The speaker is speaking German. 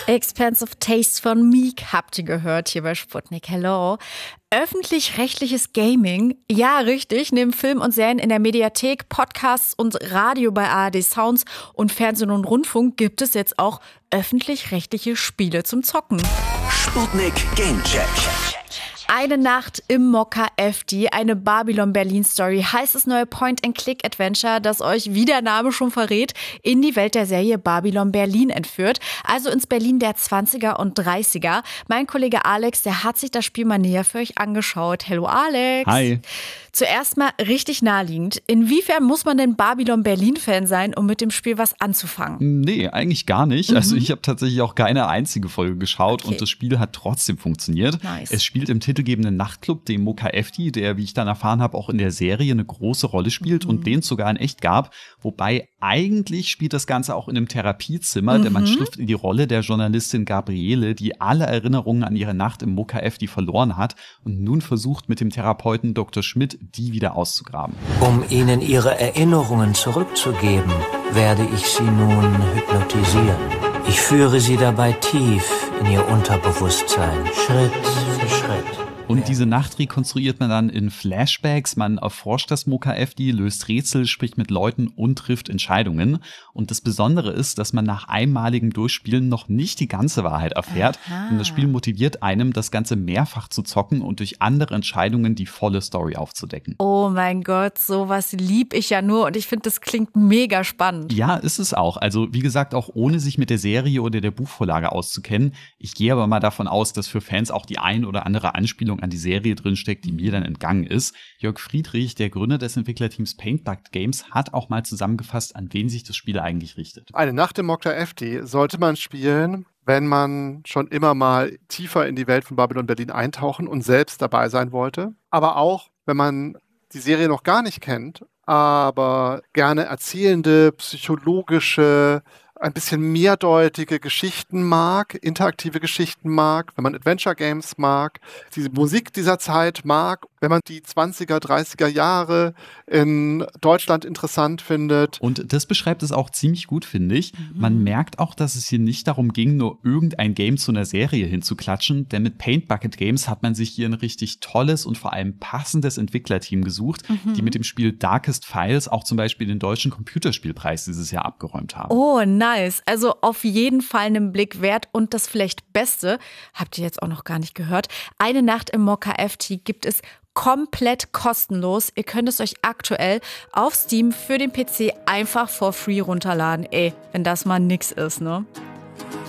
Expensive Taste von Meek habt ihr gehört hier bei Sputnik. Hello. Öffentlich-rechtliches Gaming? Ja, richtig. Neben Film und Serien in der Mediathek, Podcasts und Radio bei ARD Sounds und Fernsehen und Rundfunk gibt es jetzt auch öffentlich-rechtliche Spiele zum Zocken. Sputnik Gamecheck. Eine Nacht im Mokka FD, eine Babylon-Berlin-Story, heißt das neue Point-and-Click-Adventure, das euch, wie der Name schon verrät, in die Welt der Serie Babylon Berlin entführt. Also ins Berlin der 20er und 30er. Mein Kollege Alex, der hat sich das Spiel mal näher für euch angeschaut. Hallo Alex. Hi. Zuerst mal richtig naheliegend. Inwiefern muss man denn Babylon Berlin-Fan sein, um mit dem Spiel was anzufangen? Nee, eigentlich gar nicht. Also ich habe tatsächlich auch keine einzige Folge geschaut und das Spiel hat trotzdem funktioniert. Nice. Es spielt im titelgebenden Nachtclub, dem Mokka FD, der, wie ich dann erfahren habe, auch in der Serie eine große Rolle spielt und den es sogar in echt gab. Wobei eigentlich spielt das Ganze auch in einem Therapiezimmer, denn man schlüpft in die Rolle der Journalistin Gabriele, die alle Erinnerungen an ihre Nacht im Mokka FD verloren hat und nun versucht mit dem Therapeuten Dr. Schmidt, die wieder auszugraben. Um Ihnen Ihre Erinnerungen zurückzugeben, werde ich Sie nun hypnotisieren. Ich führe Sie dabei tief in Ihr Unterbewusstsein, Schritt für Schritt. Und diese Nacht rekonstruiert man dann in Flashbacks. Man erforscht das Mokka FD, löst Rätsel, spricht mit Leuten und trifft Entscheidungen. Und das Besondere ist, dass man nach einmaligem Durchspielen noch nicht die ganze Wahrheit erfährt. Und das Spiel motiviert einem, das Ganze mehrfach zu zocken und durch andere Entscheidungen die volle Story aufzudecken. Oh mein Gott, sowas lieb ich ja nur und ich finde, das klingt mega spannend. Ja, ist es auch. Also wie gesagt, auch ohne sich mit der Serie oder der Buchvorlage auszukennen. Ich gehe aber mal davon aus, dass für Fans auch die ein oder andere Anspielung an die Serie drinsteckt, die mir dann entgangen ist. Jörg Friedrich, der Gründer des Entwicklerteams Paintbucket Games, hat auch mal zusammengefasst, an wen sich das Spiel eigentlich richtet. Eine Nacht im Mokka FD sollte man spielen, wenn man schon immer mal tiefer in die Welt von Babylon Berlin eintauchen und selbst dabei sein wollte. Aber auch, wenn man die Serie noch gar nicht kennt, aber gerne erzählende, psychologische, ein bisschen mehrdeutige Geschichten mag, interaktive Geschichten mag, wenn man Adventure Games mag, die Musik dieser Zeit mag, wenn man die 20er, 30er Jahre in Deutschland interessant findet. Und das beschreibt es auch ziemlich gut, finde ich. Man merkt auch, dass es hier nicht darum ging, nur irgendein Game zu einer Serie hinzuklatschen, denn mit Paintbucket Games hat man sich hier ein richtig tolles und vor allem passendes Entwicklerteam gesucht, die mit dem Spiel Darkest Files auch zum Beispiel den deutschen Computerspielpreis dieses Jahr abgeräumt haben. Oh, nice. Also auf jeden Fall einen Blick wert. Und das vielleicht Beste, habt ihr jetzt auch noch gar nicht gehört, eine Nacht im Mokka FD gibt es komplett kostenlos. Ihr könnt es euch aktuell auf Steam für den PC einfach for free runterladen. Ey, wenn das mal nix ist, ne?